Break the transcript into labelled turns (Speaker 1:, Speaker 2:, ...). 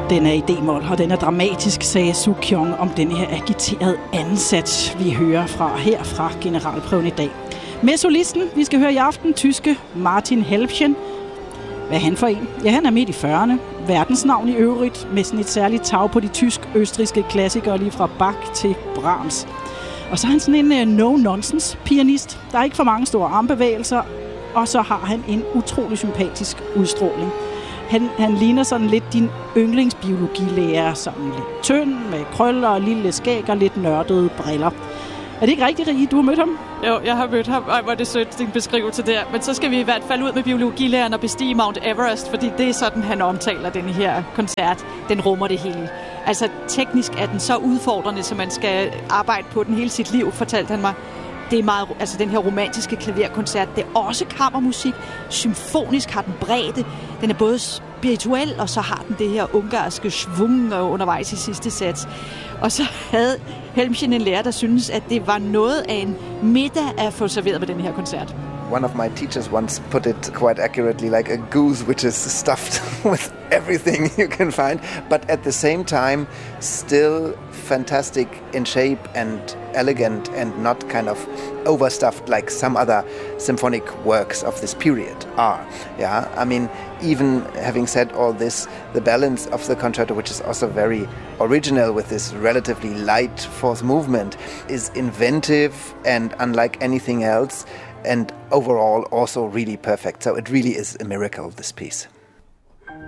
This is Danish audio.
Speaker 1: Den er i d-mol, og den er dramatisk, sagde Soo Kyung om den her agiterede ansats, vi hører her fra generalprøven i dag. Med solisten, vi skal høre i aften, tyske Martin Helbchen. Hvad er han for en? Ja, han er midt i 40'erne. Verdensnavn i øvrigt, med sådan et særligt tag på de tysk-østrigske klassikere, lige fra Bach til Brahms. Og så er han sådan en no-nonsense pianist. Der er ikke for mange store armbevægelser, og så har han en utrolig sympatisk udstråling. Han ligner sådan lidt din yndlingsbiologilærer, sådan lidt tynd, med krøller og lille skæg og lidt nørdede briller. Er det ikke rigtigt, Rie? Du har mødt ham?
Speaker 2: Jo, jeg har mødt ham. Ej, hvor er det sødt, din beskrivelse der. Men så skal vi i hvert fald ud med biologilæreren og bestige Mount Everest, fordi det er sådan, han omtaler den her koncert. Den rummer det hele. Altså, teknisk er den så udfordrende, så man skal arbejde på den hele sit liv, fortalte han mig. Det er meget, altså den her romantiske klaverkoncert, det er også kammermusik. Symfonisk har den bredde. Den er både spirituel, og så har den det her ungarske schwung undervejs i sidste sats. Og så havde Helmchen en lærer, der syntes, at det var noget af en middag at få serveret med den her koncert.
Speaker 3: One of my teachers once put it quite accurately like a goose which is stuffed with everything you can find, but at the same time still fantastic in shape and elegant and not kind of overstuffed like some other symphonic works of this period are. Yeah, I mean, even having said all this, the balance of the concerto, which is also very original with this relatively light fourth movement, is inventive and unlike anything else, and overall also really perfect. So it really is a miracle, this piece.